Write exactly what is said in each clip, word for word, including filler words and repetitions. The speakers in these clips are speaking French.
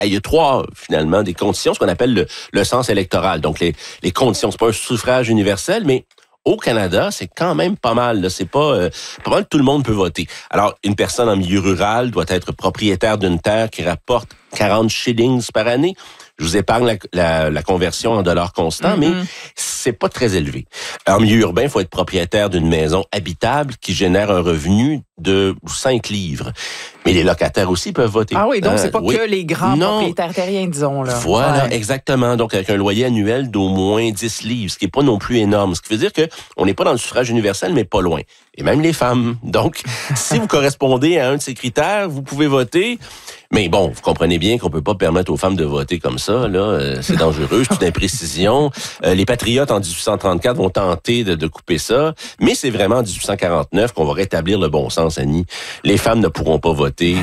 il y a trois, finalement, des conditions, ce qu'on appelle le, le sens électoral. Donc, les, les conditions, c'est pas un suffrage universel, mais au Canada, c'est quand même pas mal. Là. C'est pas, euh, pas mal, tout le monde peut voter. Alors, une personne en milieu rural doit être propriétaire d'une terre qui rapporte quarante shillings par année. Je vous épargne la, la, la conversion en dollars constants, mm-hmm. mais c'est pas très élevé. En milieu urbain, il faut être propriétaire d'une maison habitable qui génère un revenu de cinq livres. Mais les locataires aussi peuvent voter. Ah oui, donc euh, c'est pas oui. que les grands non. propriétaires terriens, disons. Là. Voilà, ouais. exactement. Donc, avec un loyer annuel d'au moins dix livres, ce qui est pas non plus énorme. Ce qui veut dire que on n'est pas dans le suffrage universel, mais pas loin. Et même les femmes. Donc, si vous correspondez à un de ces critères, vous pouvez voter. Mais bon, vous comprenez bien qu'on peut pas permettre aux femmes de voter comme ça. Là, euh, c'est dangereux, c'est une imprécision. Euh, les patriotes en dix-huit cent trente-quatre vont tenter de, de couper ça, mais c'est vraiment en dix-huit cent quarante-neuf qu'on va rétablir le bon sens, Annie. Les femmes ne pourront pas voter.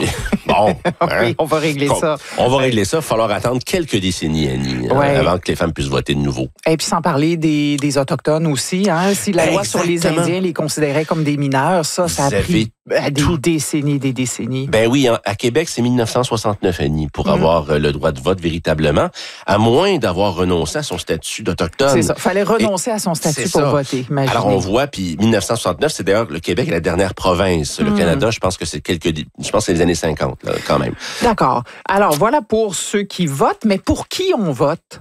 Bon, hein? Oui, on va régler on, ça. On va régler ça. Il va falloir attendre quelques décennies, Annie, ouais. euh, avant que les femmes puissent voter de nouveau. Et puis sans parler des, des Autochtones aussi. Hein? Si la loi Exactement. sur les Indiens les considérait comme des mineurs, ça, ça Vous a pris avez des tout... décennies, des décennies. Ben oui, à Québec, c'est dix-neuf cent soixante-neuf, Annie, pour mmh. avoir le droit de vote véritablement, à moins d'avoir renoncé à son statut d'Autochtone. C'est ça. Il fallait renoncer Et à son statut pour ça. voter, imaginez. Alors, on voit, puis dix-neuf cent soixante-neuf, c'est d'ailleurs le Québec est la dernière province. Le mmh. Canada, je pense que c'est quelques... Je pense que c'est les années cinquante, là, quand même. D'accord. Alors, voilà pour ceux qui votent, mais pour qui on vote?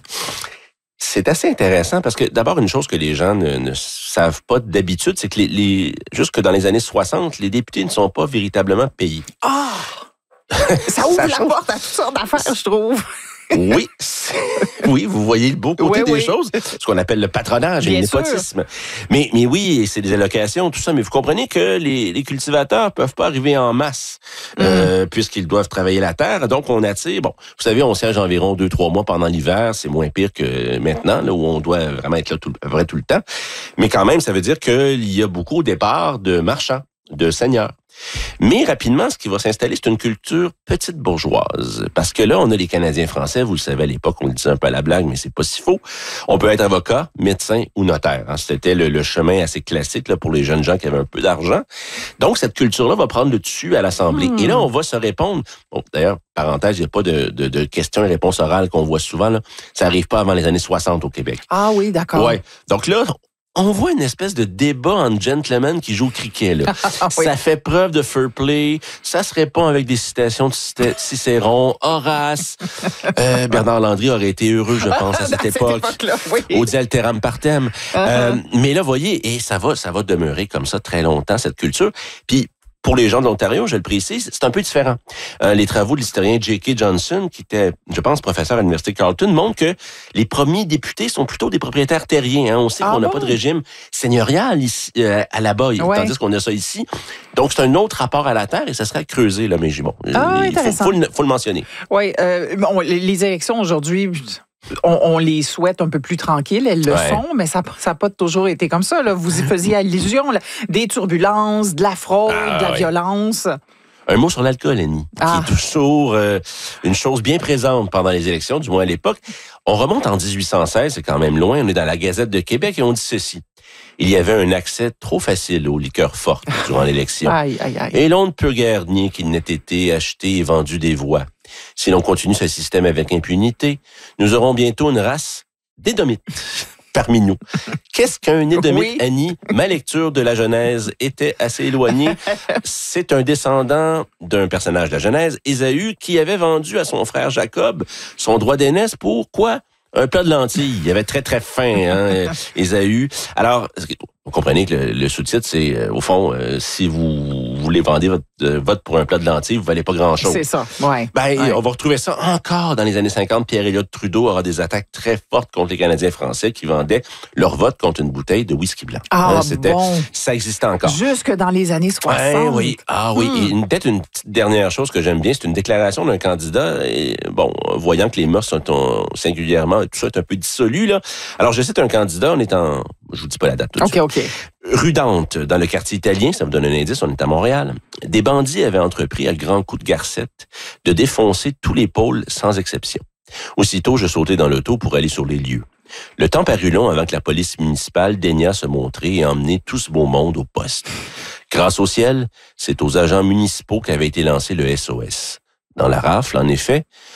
C'est assez intéressant parce que d'abord, une chose que les gens ne, ne savent pas d'habitude, c'est que les, les jusque dans les années soixante, les députés ne sont pas véritablement payés. Ah! Oh! Ça ouvre ça la change. Porte à toutes sortes d'affaires, je trouve. Oui, oui, vous voyez le beau côté oui, des oui. choses, ce qu'on appelle le patronage Bien et le népotisme. Mais, mais oui, c'est des allocations, tout ça. Mais vous comprenez que les, les cultivateurs peuvent pas arriver en masse mm. euh, puisqu'ils doivent travailler la terre. Donc, on attire. Bon, vous savez, on siège environ deux, trois mois pendant l'hiver. C'est moins pire que maintenant, là où on doit vraiment être là tout, à peu près tout le temps. Mais quand même, ça veut dire qu'il y a beaucoup au départ de marchands, de seigneurs. Mais rapidement, ce qui va s'installer, c'est une culture petite bourgeoise. Parce que là, on a les Canadiens français, vous le savez, à l'époque, on le disait un peu à la blague, mais c'est pas si faux. On peut être avocat, médecin ou notaire. Hein. C'était le, le chemin assez classique là, pour les jeunes gens qui avaient un peu d'argent. Donc, cette culture-là va prendre le dessus à l'Assemblée. Mmh. Et là, on va se répondre. Bon, d'ailleurs, parenthèse, il n'y a pas de, de, de questions et réponses orales qu'on voit souvent. Là. Ça n'arrive pas avant les années soixante au Québec. Ah oui, d'accord. Ouais. Donc là... on voit une espèce de débat entre gentlemen qui jouent au cricket. Là. oui. Ça fait preuve de fair play. Ça se répond avec des citations de Cicéron, Horace. euh, Bernard Landry aurait été heureux, je pense, à cette cette époque. Oui. Audi alteram partem. Uh-huh. Euh, mais là, voyez, et ça va, ça va demeurer comme ça très longtemps, cette culture. Puis, pour les gens de l'Ontario, je le précise, c'est un peu différent. Euh, les travaux de l'historien J K. Johnson, qui était, je pense, professeur à l'Université Carleton, montrent que les premiers députés sont plutôt des propriétaires terriens. Hein. On sait ah qu'on n'a bon? pas de régime seigneurial ici, euh, à la bas, ouais. tandis qu'on a ça ici. Donc, c'est un autre rapport à la terre et ça serait à creuser, là, mais bon, ah, il faut, faut, le, faut le mentionner. Oui, euh, bon, les élections aujourd'hui... On, on les souhaite un peu plus tranquilles, elles le ouais. sont, mais ça n'a pas toujours été comme ça. Là. Vous y faisiez allusion, là, des turbulences, de la fraude, ah, de la ouais. violence. Un mot sur l'alcool, Annie, ah. qui est toujours euh, une chose bien présente pendant les élections, du moins à l'époque. On remonte en dix-huit cent seize, c'est quand même loin, on est dans la Gazette de Québec et on dit ceci. Il y avait un accès trop facile aux liqueurs fortes durant l'élection. Aïe, aïe, aïe. Et l'on ne peut guère nier qu'il n'ait été acheté et vendu des voix. Si l'on continue ce système avec impunité, nous aurons bientôt une race d'édomites parmi nous. Qu'est-ce qu'un édomite, oui. Annie? Ma lecture de la Genèse était assez éloignée. C'est un descendant d'un personnage de la Genèse, Ésaü, qui avait vendu à son frère Jacob son droit d'aînesse pour quoi? Un plat de lentilles. Il avait très, très faim, hein, Ésaü. Alors, vous comprenez que le, le sous-titre, c'est, euh, au fond, euh, si vous voulez vendre votre euh, vote pour un plat de lentilles, vous valez pas grand-chose. C'est ça, ouais. Ben, ouais. on va retrouver ça encore dans les années cinquante. Pierre-Éliott Trudeau aura des attaques très fortes contre les Canadiens français qui vendaient leur vote contre une bouteille de whisky blanc. Ah, hein, c'était, bon. Ça existait encore. Jusque dans les années soixante. Ouais, oui, ah oui. Hmm. Et peut-être une petite dernière chose que j'aime bien, c'est une déclaration d'un candidat. Et, bon, voyant que les mœurs sont on, singulièrement, tout ça est un peu dissolu, là. Alors, je cite un candidat, on est en... Je vous dis pas la date tout de OK, suite. OK. Rue Dante, dans le quartier italien, ça vous donne un indice, on est à Montréal. Des bandits avaient entrepris à grands coups de garcette de défoncer tous les pôles sans exception. Aussitôt, je sautai dans l'auto pour aller sur les lieux. Le temps parut long avant que la police municipale daigna se montrer et emmener tout ce beau monde au poste. Grâce au ciel, c'est aux agents municipaux qu'avait été lancé le S O S. Dans la rafle, en effet,